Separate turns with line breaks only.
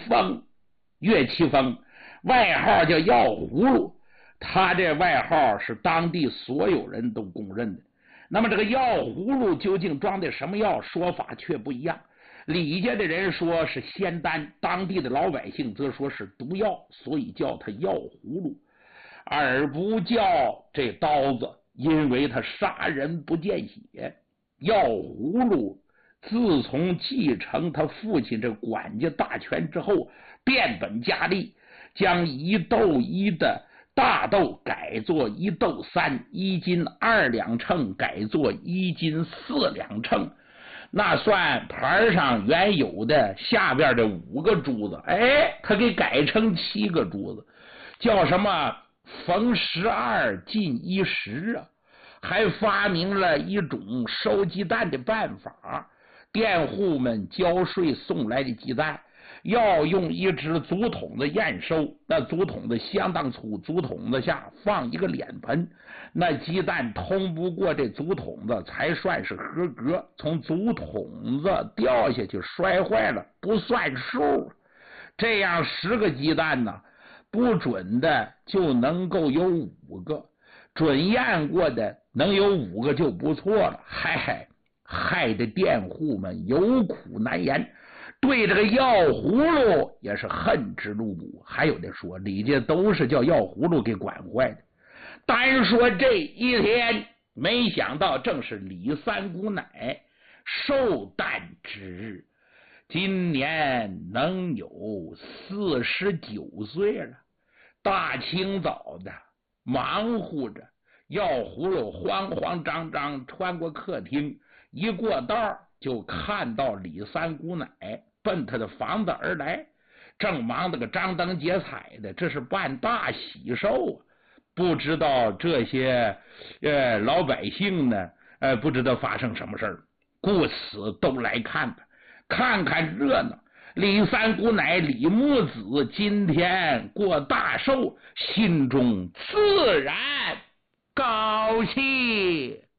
风，岳其风，外号叫药葫芦。他这外号是当地所有人都公认的。那么这个药葫芦究竟装的什么药，说法却不一样。李家的人说是仙丹，当地的老百姓则说是毒药，所以叫它药葫芦，而不叫这刀子，因为他杀人不见血。药葫芦自从继承他父亲这管家大权之后，变本加厉，将1斗1的大豆改做1斗3，1斤2两秤改做1斤4两秤。那算盘上原有的下边的5个珠子，他给改成7个珠子，叫什么逢12进1时啊！还发明了一种收鸡蛋的办法，佃户们交税送来的鸡蛋要用一只竹筒子验收，那竹筒子相当粗，竹筒子下放一个脸盆，那鸡蛋通不过这竹筒子才算是合格，从竹筒子掉下去摔坏了不算数。这样10个鸡蛋呢，不准的就能够有5个，准验过的能有5个就不错了。害得佃户们有苦难言，对这个药葫芦也是恨之入骨。还有的说李家都是叫药葫芦给管坏的。单说这一天，没想到正是李三姑奶寿诞之日，今年能有49岁了。大清早的忙活着，药葫芦慌慌张张穿过客厅，一过道就看到李三姑奶奔他的房子而来，正忙得个张灯结彩的，这是办大喜寿啊！不知道这些老百姓呢，不知道发生什么事儿，故此都来看看热闹。李三姑奶李母子今天过大寿，心中自然高兴。